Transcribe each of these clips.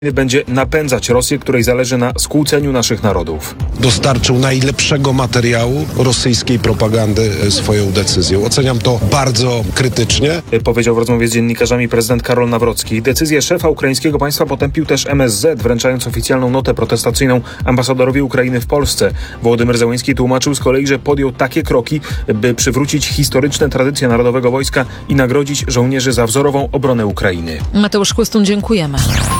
będzie napędzać Rosję, której zależy na skłóceniu naszych narodów. Dostarczył najlepszego materiału rosyjskiej propagandy swoją decyzją. Oceniam to bardzo krytycznie. Powiedział w rozmowie z dziennikarzami prezydent Karol Nawrocki. Decyzję szefa ukraińskiego państwa potępił też MSZ, wręczając oficjalną notę protestacyjną ambasadorowi Ukrainy w Polsce. Wołodymyr Zełenski tłumaczył z kolei, że podjął takie kroki, by przywrócić historyczne tradycje Narodowego Wojska i nagrodzić żołnierzy za wzorową obronę Ukrainy. Mateusz Chłystun, dziękujemy.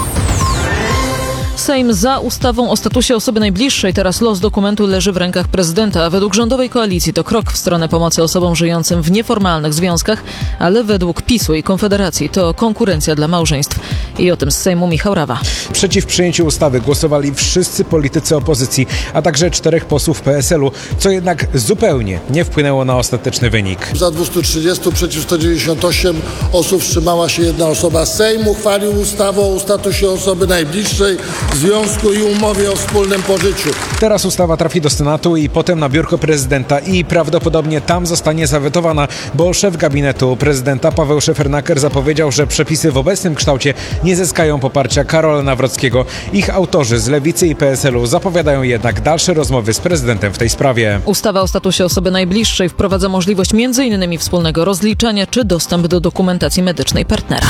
Sejm za ustawą o statusie osoby najbliższej. Teraz los dokumentu leży w rękach prezydenta. Według rządowej koalicji to krok w stronę pomocy osobom żyjącym w nieformalnych związkach, ale według PiS-u i Konfederacji to konkurencja dla małżeństw. I o tym z Sejmu Michał Rawa. Przeciw przyjęciu ustawy głosowali wszyscy politycy opozycji, a także 4 posłów PSL-u, co jednak zupełnie nie wpłynęło na ostateczny wynik. Za 230 przeciw 198 osób wstrzymała się 1 osoba. Sejm uchwalił ustawę o statusie osoby najbliższej, związku i umowie o wspólnym pożyciu. Teraz ustawa trafi do Senatu i potem na biurko prezydenta i prawdopodobnie tam zostanie zawetowana, bo szef gabinetu prezydenta Paweł Szefernaker zapowiedział, że przepisy w obecnym kształcie nie zyskają poparcia Karola Nawrockiego. Ich autorzy z Lewicy i PSL-u zapowiadają jednak dalsze rozmowy z prezydentem w tej sprawie. Ustawa o statusie osoby najbliższej wprowadza możliwość m.in. wspólnego rozliczania czy dostęp do dokumentacji medycznej partnera.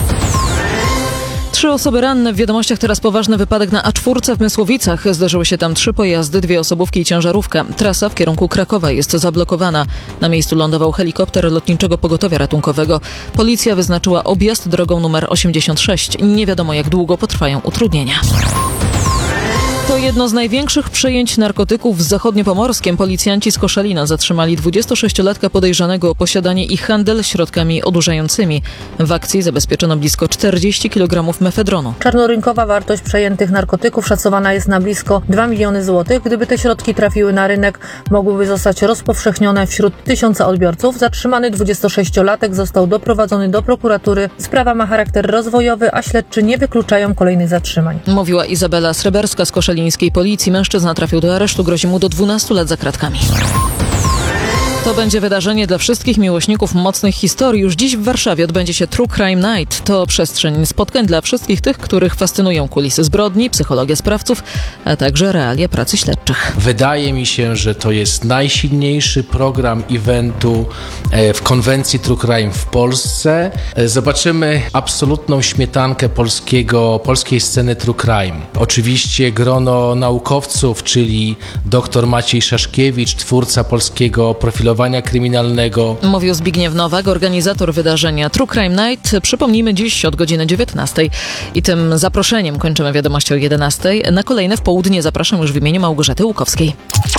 3 osoby ranne. W wiadomościach teraz poważny wypadek na A4 w Mysłowicach. Zdarzyły się tam 3 pojazdy, 2 osobówki i ciężarówka. Trasa w kierunku Krakowa jest zablokowana. Na miejscu lądował helikopter Lotniczego Pogotowia Ratunkowego. Policja wyznaczyła objazd drogą numer 86. Nie wiadomo, jak długo potrwają utrudnienia. To jedno z największych przejęć narkotyków w zachodniopomorskiem. Policjanci z Koszalina zatrzymali 26-latka podejrzanego o posiadanie i handel środkami odurzającymi. W akcji zabezpieczono blisko 40 kg mefedronu. Czarnorynkowa wartość przejętych narkotyków szacowana jest na blisko 2 miliony złotych. Gdyby te środki trafiły na rynek, mogłyby zostać rozpowszechnione wśród 1000 odbiorców. Zatrzymany 26-latek został doprowadzony do prokuratury. Sprawa ma charakter rozwojowy, a śledczy nie wykluczają kolejnych zatrzymań. Mówiła Izabela Sreberska z Koszalińskiej Policji. Mężczyzna trafił do aresztu, grozi mu do 12 lat za kratkami. To będzie wydarzenie dla wszystkich miłośników mocnych historii. Już dziś w Warszawie odbędzie się True Crime Night. To przestrzeń spotkań dla wszystkich tych, których fascynują kulisy zbrodni, psychologia sprawców, a także realia pracy śledczych. Wydaje mi się, że to jest najsilniejszy program eventu w konwencji True Crime w Polsce. Zobaczymy absolutną śmietankę polskiej sceny True Crime. Oczywiście grono naukowców, czyli dr Maciej Szaszkiewicz, twórca polskiego profilowania kryminalnego. Mówił Zbigniew Nowak, organizator wydarzenia True Crime Night. Przypomnijmy, dziś od godziny 19. I tym zaproszeniem kończymy wiadomości o 11. Na kolejne w południe zapraszam już w imieniu Małgorzaty Łukowskiej.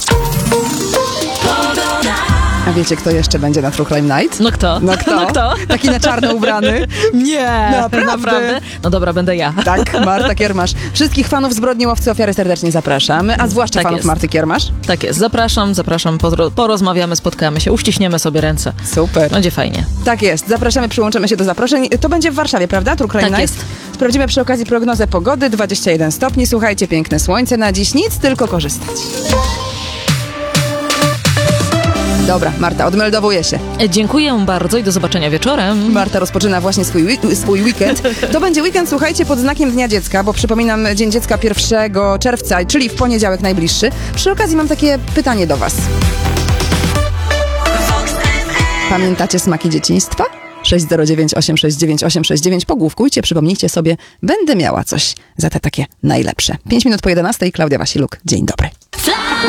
A wiecie, kto jeszcze będzie na True Crime Night? No kto? Taki na czarno ubrany. Nie, naprawdę? No dobra, będę ja. Tak, Marta Kiermasz. Wszystkich fanów Zbrodni Łowcy Ofiary serdecznie zapraszamy, a zwłaszcza Tak fanów jest. Marty Kiermasz. Tak jest, zapraszam, porozmawiamy, spotkamy się, uściśniemy sobie ręce. Super. Będzie fajnie. Tak jest, zapraszamy, przyłączymy się do zaproszeń. To będzie w Warszawie, prawda? True Crime Tak Night? jest. Sprawdzimy przy okazji prognozę pogody, 21 stopni. Słuchajcie, piękne słońce na dziś, nic, tylko korzystać. Dobra, Marta, odmeldowuje się. Dziękuję bardzo i do zobaczenia wieczorem. Marta rozpoczyna właśnie swój weekend. To będzie weekend, słuchajcie, pod znakiem Dnia Dziecka, bo przypominam, Dzień Dziecka 1 czerwca, czyli w poniedziałek najbliższy. Przy okazji mam takie pytanie do was. Pamiętacie smaki dzieciństwa? 609 869 869. Pogłówkujcie, przypomnijcie sobie, będę miała coś za te takie najlepsze. 5 minut po 11, Klaudia Wasiluk. Dzień dobry.